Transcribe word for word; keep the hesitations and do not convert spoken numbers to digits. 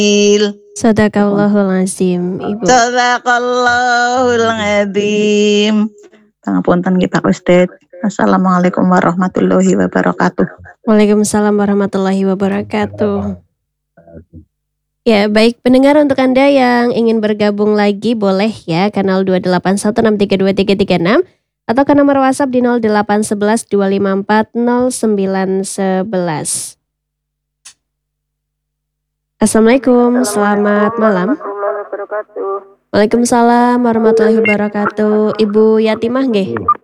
Sadaqallahul azim, Ibu. Sadaqallahul azim. Pangapunten kita Ustaz. Assalamualaikum warahmatullahi wabarakatuh. Waalaikumsalam warahmatullahi wabarakatuh. Ya, baik pendengar, untuk Anda yang ingin bergabung lagi boleh ya kanal dua delapan satu enam tiga dua tiga tiga enam atau ke nomor WhatsApp di nol delapan satu satu dua lima empat nol sembilan satu satu. Assalamualaikum, selamat malam. Waalaikumsalam warahmatullahi wabarakatuh. Ibu Yatimah nggih?